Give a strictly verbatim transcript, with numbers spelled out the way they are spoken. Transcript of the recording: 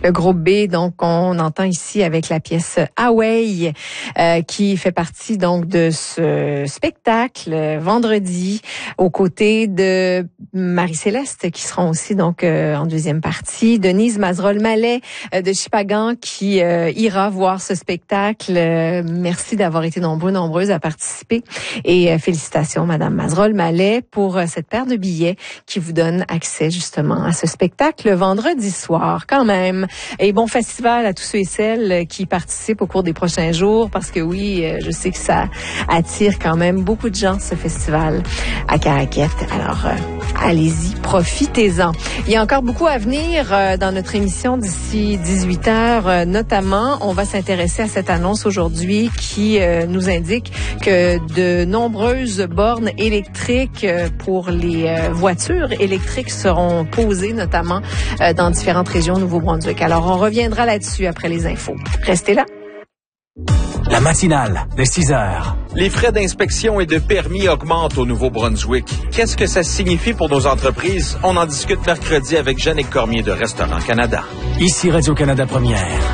Le groupe B, donc, on entend ici avec la pièce Away, euh, qui fait partie, donc, de ce spectacle euh, vendredi, aux côtés de Marie-Céleste, qui seront aussi, donc, euh, en deuxième partie. Denise Mazerolles-Mallet euh, de Shippagan, qui euh, ira voir ce spectacle. Euh, merci d'avoir été nombreux, nombreuses à participer. Et euh, félicitations, Madame Mazerolles-Mallet, pour euh, cette paire de billets qui vous donne accès, justement, à ce spectacle le vendredi soir, quand même. Et bon festival à tous ceux et celles qui participent au cours des prochains jours, parce que oui, je sais que ça attire quand même beaucoup de gens, ce festival à Caraquette. Alors, euh, allez-y, profitez-en. Il y a encore beaucoup à venir euh, dans notre émission d'ici dix-huit heures, euh, notamment, on va s'intéresser à cette annonce aujourd'hui qui euh, nous indique que de nombreuses bornes électriques euh, pour les euh, voitures électriques seront posées, notamment euh, dans différentes régions au Nouveau-Brunswick. Alors, on reviendra là-dessus après les infos. Restez là. La matinale de six heures. Les frais d'inspection et de permis augmentent au Nouveau-Brunswick. Qu'est-ce que ça signifie pour nos entreprises? On en discute mercredi avec Jannick Cormier de Restaurant Canada. Ici Radio-Canada Première.